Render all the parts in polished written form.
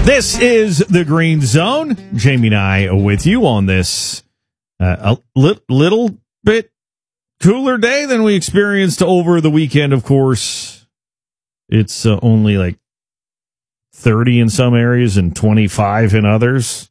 This is the Green Zone. Jamie and I are with you on this a little bit cooler day than we experienced over the weekend. Of course, it's only like 30 in some areas and 25 in others.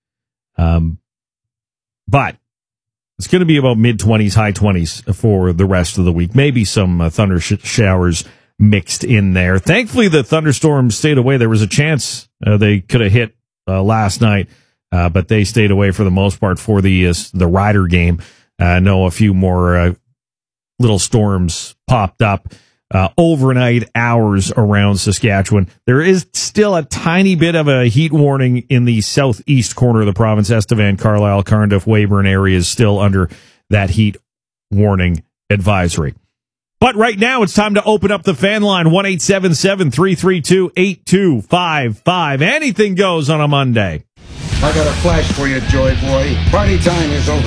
But it's going to be about mid-20s, high 20s for the rest of the week. Maybe some thunder showers mixed in there. Thankfully, the thunderstorms stayed away. There was a chance they could have hit last night, but they stayed away for the most part for the Rider game. I know a few more little storms popped up overnight hours around Saskatchewan. There is still a tiny bit of a heat warning in the southeast corner of the province. Estevan, Carlisle, Cardiff, Weyburn areas still under that heat warning advisory. But right now, it's time to open up the fan line, 1-877-332-8255. Anything goes on a Monday. I got a flash for you, Joy Boy. Party time is over.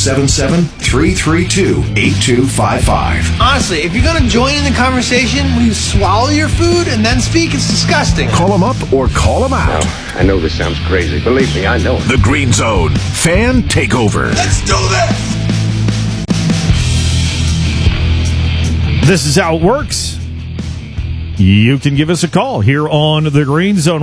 877-332-8255. Honestly, if you're going to join in the conversation, will you swallow your food and then speak? It's disgusting. Call them up or call them out. Now, I know this sounds crazy. Believe me, I know it. The Green Zone Fan Takeover. Let's do this! This is how it works. You can give us a call here on the Green Zone,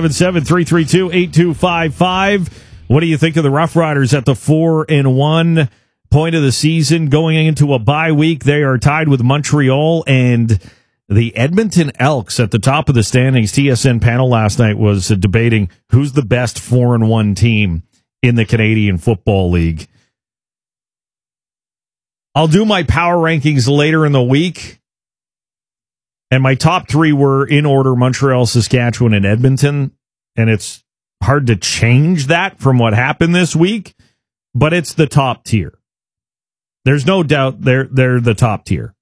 1-877-332-8255. What do you think of the Rough Riders at the 4-1 point of the season going into a bye week? They are tied with Montreal and the Edmonton Elks at the top of the standings. TSN panel last night was debating who's the best 4-1 team in the Canadian Football League. I'll do my power rankings later in the week. And my top three were in order: Montreal, Saskatchewan, and Edmonton. And it's hard to change that from what happened this week, but it's the top tier. There's no doubt they're the top tier.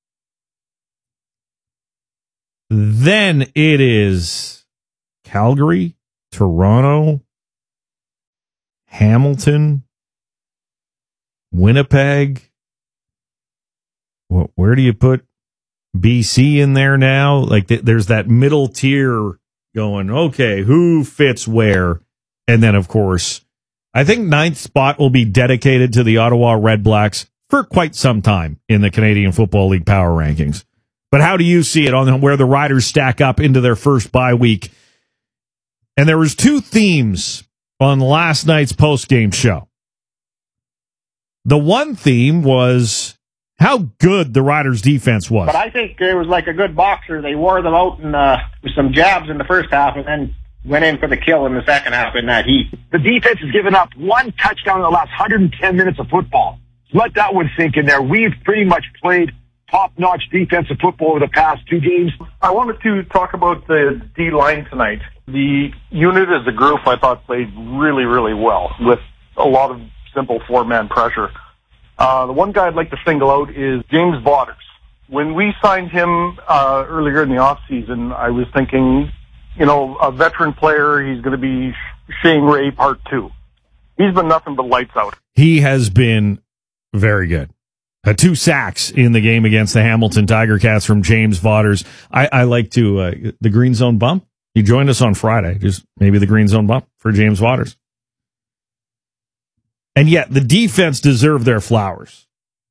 Then it is Calgary, Toronto, Hamilton, Winnipeg. Where do you put BC in there now? Like there's that middle tier going, okay, who fits where? And then, of course, I think ninth spot will be dedicated to the Ottawa Red Blacks for quite some time in the Canadian Football League power rankings. But how do you see it on where the Riders stack up into their first bye week? And there was two themes on last night's post-game show. The one theme was how good the Riders' defense was. But I think it was like a good boxer. They wore them out with some jabs in the first half and then went in for the kill in the second half in that heat. The defense has given up one touchdown in the last 110 minutes of football. Let that one sink in there. We've pretty much played top-notch defensive football over the past two games. I wanted to talk about the D-line tonight. The unit as a group, I thought, played really, really well with a lot of simple four-man pressure. The one guy I'd like to single out is James Vaughters. When we signed him earlier in the offseason, I was thinking, a veteran player, he's going to be Shane Ray Part 2. He's been nothing but lights out. He has been very good. 2 sacks in the game against the Hamilton Tiger Cats from James Vaughters. I like to, the Green Zone bump. He joined us on Friday. Just maybe the Green Zone bump for James Vaughters. And yet, the defense deserved their flowers.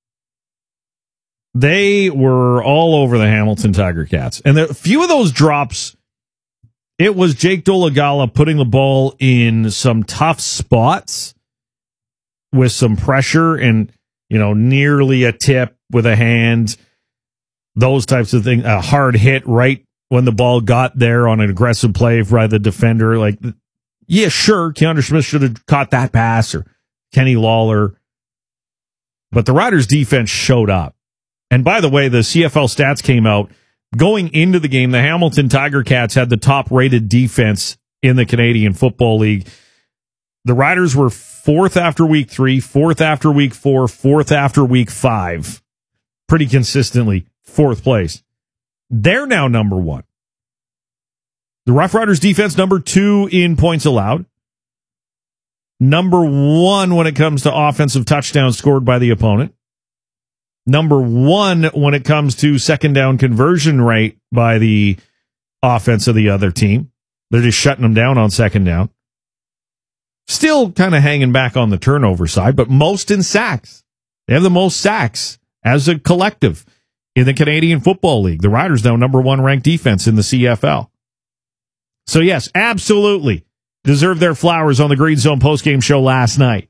They were all over the Hamilton Tiger Cats. And a few of those drops, it was Jake Dolegala putting the ball in some tough spots with some pressure and, nearly a tip with a hand, those types of things. A hard hit right when the ball got there on an aggressive play by the defender. Like, yeah, sure, Keandre Smith should have caught that pass, or Kenny Lawler. But the Riders' defense showed up. And by the way, the CFL stats came out. Going into the game, the Hamilton Tiger Cats had the top-rated defense in the Canadian Football League. The Riders were 4th after week 3, 4th after week 4, 4th after week 5. Pretty consistently, 4th place. They're now number 1. The Rough Riders defense, number 2 in points allowed. Number 1 when it comes to offensive touchdowns scored by the opponent. Number 1 when it comes to second down conversion rate by the offense of the other team. They're just shutting them down on second down. Still kind of hanging back on the turnover side, but most in sacks. They have the most sacks as a collective in the Canadian Football League. The Riders now number 1 ranked defense in the CFL. So yes, absolutely deserve their flowers on the Green Zone postgame show last night.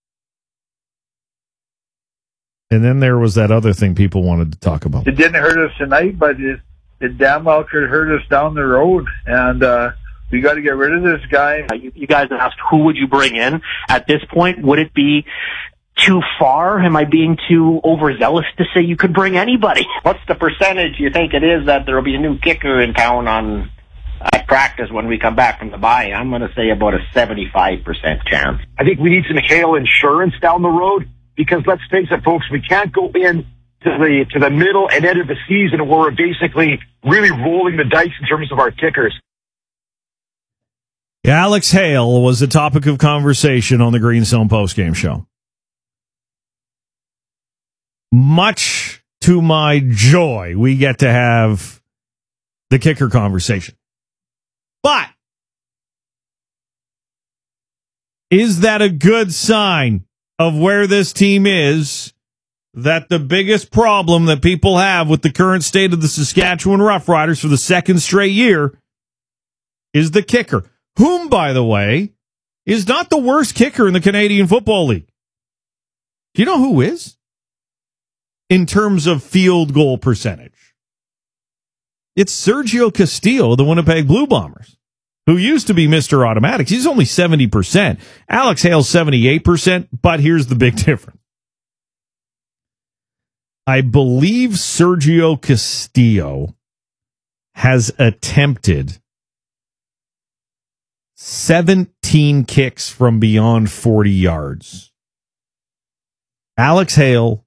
And then there was that other thing people wanted to talk about. It didn't hurt us tonight, but it damn well could hurt us down the road. And we got to get rid of this guy. You guys asked who would you bring in. At this point, would it be too far? Am I being too overzealous to say you could bring anybody? What's the percentage you think it is that there will be a new kicker in town at practice when we come back from the bye? I'm going to say about a 75% chance. I think we need some Hale insurance down the road, because let's face it, folks, we can't go in to the middle and end of the season where we're basically really rolling the dice in terms of our kickers. Alex Hale was the topic of conversation on the Green Zone postgame show. Much to my joy, we get to have the kicker conversation. But is that a good sign of where this team is, that the biggest problem that people have with the current state of the Saskatchewan Roughriders for the second straight year is the kicker, whom, by the way, is not the worst kicker in the Canadian Football League. Do you know who is? In terms of field goal percentage, it's Sergio Castillo, the Winnipeg Blue Bombers, who used to be Mr. Automatics. He's only 70%. Alex Hale's 78%, but here's the big difference. I believe Sergio Castillo has attempted 17 kicks from beyond 40 yards. Alex Hale,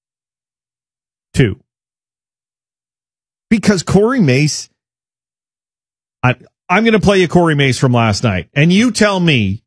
2. Because Corey Mace, I'm going to play you Corey Mace from last night, and you tell me